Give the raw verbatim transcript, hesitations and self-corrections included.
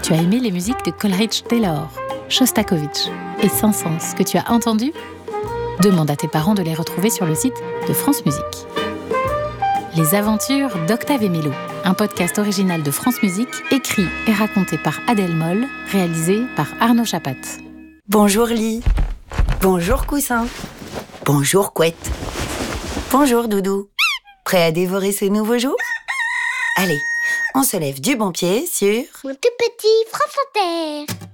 Tu as aimé les musiques de Coleridge Taylor, Shostakovich et Saint-Saëns que tu as entendues ? Demande à tes parents de les retrouver sur le site de France Musique. Les aventures d'Octave et Mélo, un podcast original de France Musique, écrit et raconté par Adèle Moll, réalisé par Arnaud Chapat. Bonjour lit. Bonjour coussin. Bonjour couette. Bonjour doudou. Prêt à dévorer ce nouveau jour ? Allez, on se lève du bon pied sur... Mon tout petit France Inter.